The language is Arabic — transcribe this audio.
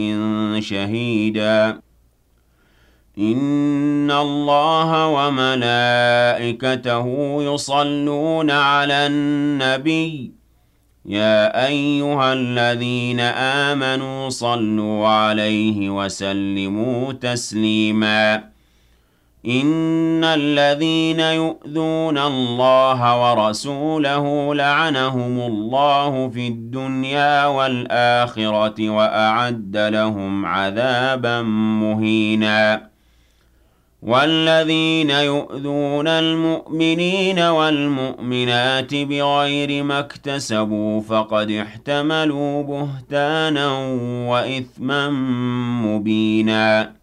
شهيدا إن الله وملائكته يصلون على النبي يا أيها الذين آمنوا صلوا عليه وسلموا تسليما إن الذين يؤذون الله ورسوله لعنهم الله في الدنيا والآخرة وأعد لهم عذابا مهينا والذين يؤذون المؤمنين والمؤمنات بغير ما اكتسبوا فقد احتملوا بهتانا وإثما مبينا